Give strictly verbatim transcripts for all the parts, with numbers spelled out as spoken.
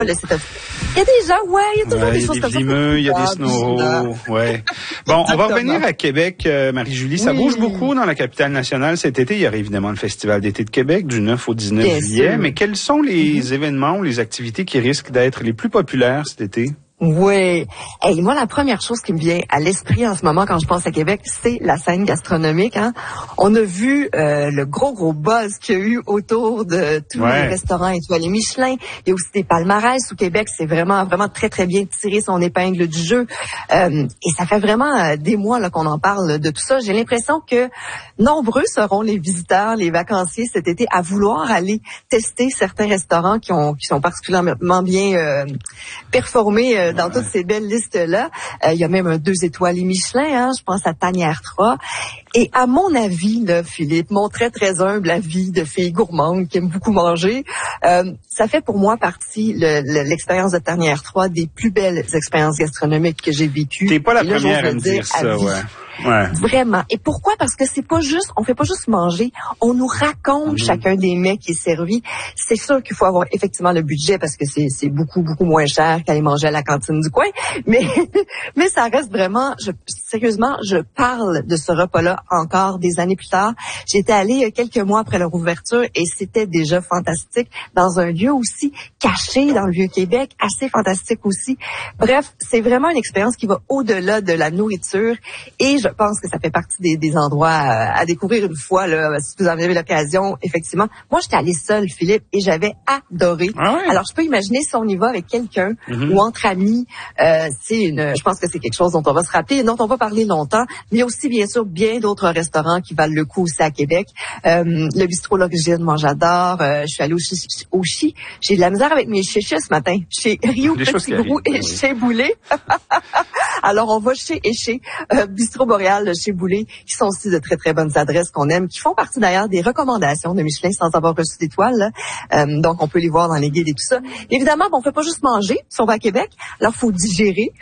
Là, c'est il y a des gens, ouais, il y a toujours ouais, des choses comme ça. Il y a des snows, ouais. Bon, on va revenir à Québec, euh, Marie-Julie. Ça oui. bouge beaucoup dans la capitale nationale cet été. Il y aura évidemment le Festival d'été de Québec du neuf au dix-neuf Bien juillet. Sûr. Mais quels sont les mm-hmm. événements ou les activités qui risquent d'être les plus populaires cet été? Oui. Et moi, la première chose qui me vient à l'esprit en ce moment quand je pense à Québec, c'est la scène gastronomique. Hein. On a vu euh, le gros, gros buzz qu'il y a eu autour de tous ouais. les restaurants étoilés Michelin. Il y a aussi des palmarès au Québec. C'est vraiment, vraiment très, très bien tiré son épingle du jeu. Euh, et ça fait vraiment euh, des mois là qu'on en parle de tout ça. J'ai l'impression que nombreux seront les visiteurs, les vacanciers cet été à vouloir aller tester certains restaurants qui ont qui sont particulièrement bien euh, performés euh, dans toutes ces belles listes-là. Euh, il y a même un deux étoiles Michelin, hein, je pense à Tanière trois. Et à mon avis, là, Philippe, mon très, très humble avis de fille gourmande qui aime beaucoup manger, euh, ça fait pour moi partie, le, le, l'expérience de Tanière trois, des plus belles expériences gastronomiques que j'ai vécues. T'es pas la là, première à me dire, dire ça, ouais. Ouais. Vraiment. Et pourquoi? Parce que c'est pas juste, on fait pas juste manger, on nous raconte mmh. chacun des mets qui est servi. C'est sûr qu'il faut avoir effectivement le budget parce que c'est, c'est beaucoup, beaucoup moins cher qu'aller manger à la cantine du coin. Mais, mais ça reste vraiment, je, sérieusement, je parle de ce repas-là encore des années plus tard. J'étais allée quelques mois après leur ouverture et c'était déjà fantastique dans un lieu aussi caché dans le Vieux-Québec, assez fantastique aussi. Bref, c'est vraiment une expérience qui va au-delà de la nourriture et je pense que ça fait partie des, des endroits à, à découvrir une fois, là, si vous en avez l'occasion, effectivement. Moi, j'étais allée seule, Philippe, et j'avais adoré. Ah ouais. Alors, je peux imaginer si on y va avec quelqu'un mm-hmm. ou entre amis, euh, c'est une, je pense que c'est quelque chose dont on va se rappeler et dont on va parler longtemps. Mais il y a aussi, bien sûr, bien d'autres restaurants qui valent le coup aussi à Québec. Euh, le bistrot L'Origine, moi, j'adore. Euh, je suis allée au Chi. Au chi. J'ai de la misère avec mes chichis ce matin. Chez Rio Petit Brou et oui. chez Boulet. Alors, on va chez et chez euh, Bistrot Boréal, chez Boulet, qui sont aussi de très, très bonnes adresses qu'on aime, qui font partie d'ailleurs des recommandations de Michelin sans avoir reçu d'étoiles. Euh, donc, on peut les voir dans les guides et tout ça. Évidemment, bon, on fait pas juste manger si on va à Québec. Alors, faut digérer.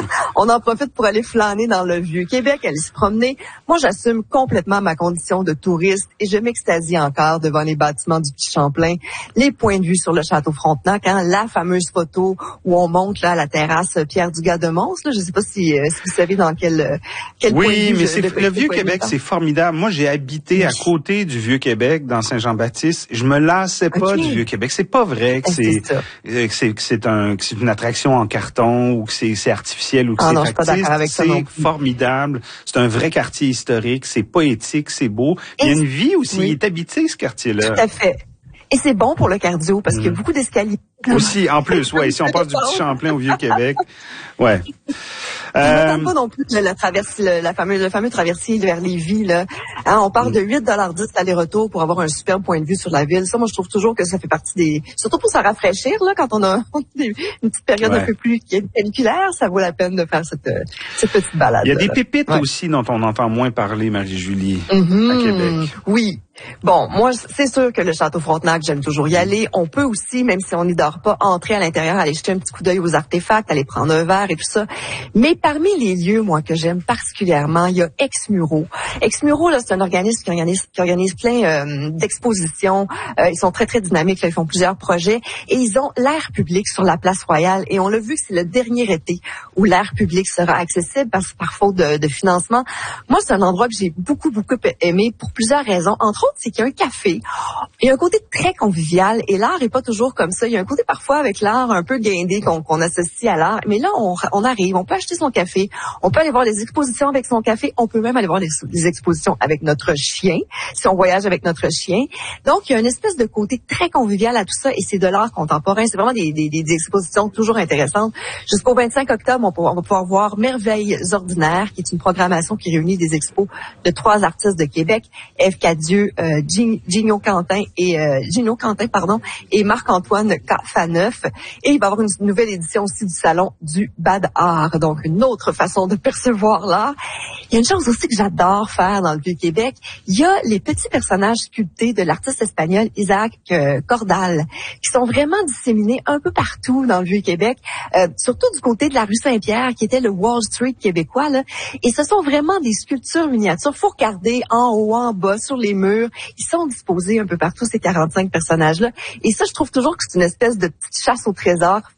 On en profite pour aller flâner dans le Vieux-Québec, aller se promener. Moi, j'assume complètement ma condition de touriste et je m'extasie encore devant les bâtiments du Petit Champlain, les points de vue sur le château Frontenac, hein, la fameuse photo où on monte là à la terrasse Pierre Dugas de Mons. Là, je sais pas si, euh, si vous savez dans quel, quel oui, point de vue. Oui, mais je, c'est, le Vieux-Québec, c'est formidable. Moi, j'ai habité à côté du Vieux-Québec, dans Saint-Jean-Baptiste. Je me lassais pas okay. du Vieux-Québec. C'est pas vrai que c'est, c'est, que c'est, que c'est un, que c'est une attraction en carton ou que c'est, c'est artificiel ou que ah c'est non, factice. Avec c'est ça non formidable. C'est un vrai quartier historique. C'est poétique, c'est beau. Et il y a une vie aussi. Oui. Il est habité, ce quartier-là. Tout à fait. Et c'est bon pour le cardio parce mmh. qu'il y a beaucoup d'escaliers. Aussi, en plus, ouais. Si on passe du Petit Champlain au Vieux-Québec, ouais. Euh... On ne pas non plus de la traversée, la, la fameuse, le fameux traversier vers Lévis, là. Hein, on parle mmh. de huit dollars dix aller-retour pour avoir un superbe point de vue sur la ville. Ça, moi, je trouve toujours que ça fait partie des, surtout pour se rafraîchir, là, quand on a une petite période ouais. un peu plus caniculaire, ça vaut la peine de faire cette, cette petite balade. Il y a des là. pépites ouais. aussi dont on entend moins parler, Marie-Julie, mmh. à Québec. Oui. Bon, moi, c'est sûr que le Château Frontenac, j'aime toujours y aller. On peut aussi, même si on n'y dort pas, entrer à l'intérieur, aller jeter un petit coup d'œil aux artefacts, aller prendre un verre et tout ça. Mais parmi les lieux, moi, que j'aime particulièrement, il y a Exmuro. Exmuro, là, c'est un organisme qui organise, qui organise plein euh, d'expositions. Euh, ils sont très, très dynamiques. Là, ils font plusieurs projets. Et ils ont l'air public sur la place Royale. Et on l'a vu que c'est le dernier été où l'air public sera accessible parce, par faute de, de financement. Moi, c'est un endroit que j'ai beaucoup, beaucoup aimé pour plusieurs raisons. Entre autres, c'est qu'il y a un café. Il y a un côté très convivial et l'art est pas toujours comme ça. Il y a un côté parfois avec l'art un peu guindé qu'on, qu'on associe à l'art. Mais là, on, on arrive, on peut acheter son café, on peut aller voir les expositions avec son café, on peut même aller voir les, les expositions avec notre chien, si on voyage avec notre chien. Donc, il y a une espèce de côté très convivial à tout ça et c'est de l'art contemporain. C'est vraiment des, des, des expositions toujours intéressantes. Jusqu'au vingt-cinq octobre, on, peut, on va pouvoir voir Merveilles ordinaires, qui est une programmation qui réunit des expos de trois artistes de Québec, Ève Cadieux, euh, Gino Quentin et euh, Gino Quentin pardon et Marc-Antoine Faneuf. Et il va y avoir une nouvelle édition aussi du salon du Bad Art, donc une autre façon de percevoir l'art. Il y a une chose aussi que j'adore faire dans le Vieux-Québec. Il y a les petits personnages sculptés de l'artiste espagnol Isaac euh, Cordal, qui sont vraiment disséminés un peu partout dans le Vieux-Québec, euh, surtout du côté de la rue Saint-Pierre, qui était le Wall Street québécois, là. Et ce sont vraiment des sculptures miniatures. Faut regarder en haut, en bas, sur les murs. miniatures. Ils sont disposés un peu partout, ces quarante-cinq personnages-là. Et ça, je trouve toujours que c'est une espèce de petite chasse au trésor